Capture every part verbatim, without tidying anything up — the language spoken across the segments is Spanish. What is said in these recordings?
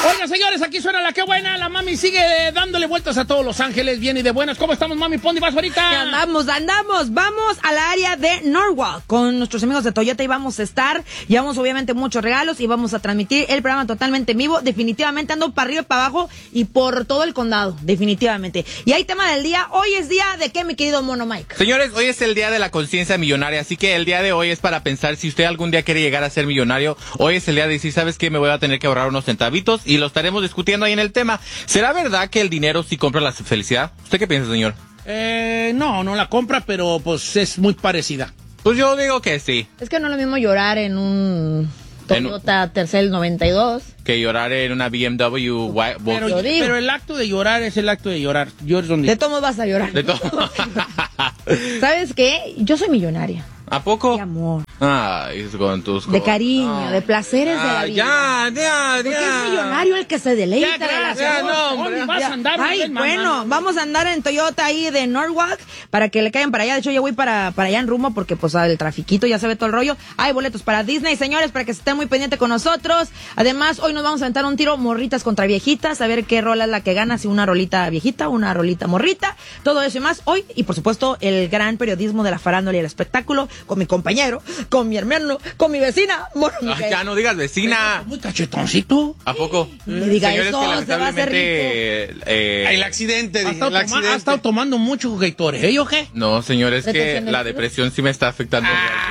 Oigan, señores, aquí suena la que buena. La mami sigue dándole vueltas a todos Los Ángeles. Bien y de buenas. ¿Cómo estamos, mami? ¿Pon vas ahorita? Andamos, andamos. Vamos al área de Norwalk con nuestros amigos de Toyota y vamos a estar. Llevamos obviamente muchos regalos y vamos a transmitir el programa totalmente en vivo. Definitivamente ando para arriba y para abajo y por todo el condado. Definitivamente. Y hay tema del día. Hoy es día de qué, mi querido Mono Mike. Señores, hoy es el día de la conciencia millonaria. Así que el día de hoy es para pensar si usted algún día quiere llegar a ser millonario. Hoy es el día de decir, ¿sabes qué? Me voy a tener que ahorrar unos centavitos y lo estaremos discutiendo ahí en el tema. ¿Será verdad que el dinero sí compra la felicidad? ¿Usted qué piensa, señor? Eh, no, no la compra, pero pues es muy parecida. Pues yo digo que sí. Es que no es lo mismo llorar en un Toyota Tercel noventa y dos que llorar en una B M W. Pero, pero el acto de llorar es el acto de llorar. Yo es donde... De todos vas a llorar. De todo. ¿Sabes qué? Yo soy millonaria. ¿A poco? De amor. Ay, es con tus... De cariño, no. de placeres ah, de la vida. Ya, ya, Porque ya. es millonario el que se deleita Ya, de las gracias, cosas. no, hombre. Vas a andar, Ay, bien, mamá. bueno, vamos a andar en Toyota ahí de Norwalk para que le caigan para allá. De hecho, yo voy para, para allá en rumbo porque pues el trafiquito ya se ve todo el rollo. Hay boletos para Disney, señores, para que estén muy pendientes con nosotros. Además, hoy nos vamos a aventar un tiro morritas contra viejitas, a ver qué rola es la que gana, si una rolita viejita, una rolita morrita, todo eso y más hoy. Y por supuesto, el gran periodismo de la farándula y el espectáculo con mi compañero, con mi hermano, con mi vecina. Bueno, Ay, ya no digas vecina. Muy cachetoncito. ¿A poco? Me diga Señores, eso, que se va a hacer lamentablemente, eh, El accidente, Ha dije, estado, el toma- accidente. ha estado tomando mucho Gatorade, ¿eh, o qué? No, señores, que ¿Detención del la tiro? depresión sí me está afectando.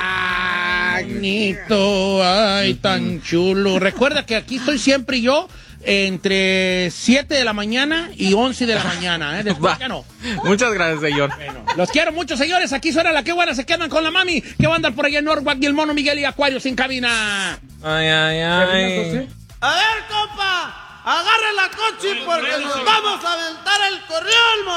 Agnito, ay, tan chulo. Recuerda que aquí estoy siempre yo entre siete de la mañana y once de la mañana, ¿eh? Después ya no. Muchas gracias, señor. Los quiero mucho, señores. Aquí suena la que buena. Se quedan con la mami que va a andar por allá en Norwalk y el Mono Miguel y Acuario sin cabina. Ay, ay, ay. A ver, compa, agarre la coche porque nos vamos a aventar el corrión,